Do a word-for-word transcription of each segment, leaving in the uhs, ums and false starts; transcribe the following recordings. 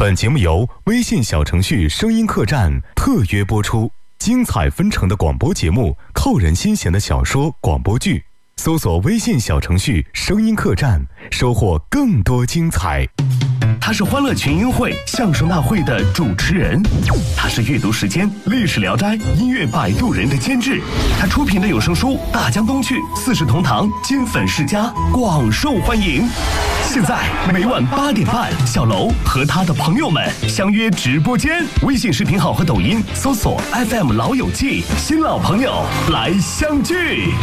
本节目由微信小程序声音客栈特约播出，精彩纷呈的广播节目，扣人心弦的小说广播剧，搜索微信小程序声音客栈，收获更多精彩。 他是欢乐群英会相声大会的主持人，他是阅读时间历史聊斋音乐摆渡人的监制，他出品的有声书大江东去四世同堂金粉世家广受欢迎。现在每晚八点半，小楼和他的朋友们相约直播间，微信视频号和抖音搜索 F M 老友记，新老朋友来相聚。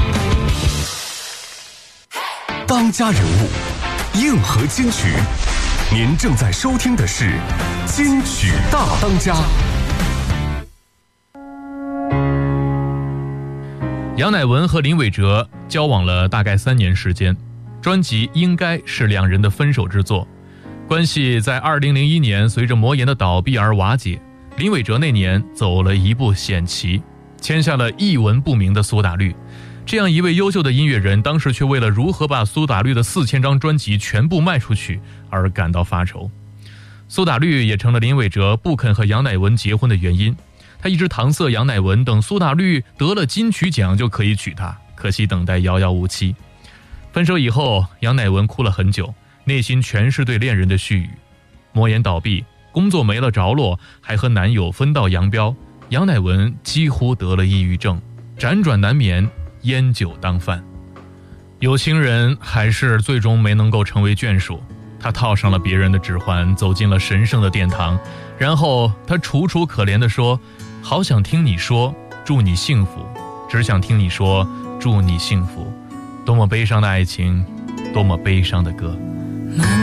当家人物，硬核金曲。您正在收听的是金曲大当家。 杨乃文和林伟哲交往了大概三年时间，专辑《应该》是两人的分手之作，关系在二零零一年随着魔岩的倒闭而瓦解。林伟哲那年走了一步险棋，签下了一文不名的苏打绿。这样一位优秀的音乐人，当时却为了如何把苏打绿的四千张专辑全部卖出去而感到发愁。苏打绿也成了林伟哲不肯和杨乃文结婚的原因。他一直搪塞杨乃文，等苏打绿得了金曲奖就可以娶她，可惜等待遥遥无期。分手以后，杨乃文哭了很久，内心全是对恋人的絮语。魔岩倒闭，工作没了着落，还和男友分道扬镳，杨乃文几乎得了抑郁症，辗转难眠，烟酒当饭。有情人还是最终没能够成为眷属，他套上了别人的指环，走进了神圣的殿堂，然后他楚楚可怜地说，好想听你说祝你幸福，只想听你说祝你幸福。多么悲伤的爱情，多么悲伤的歌。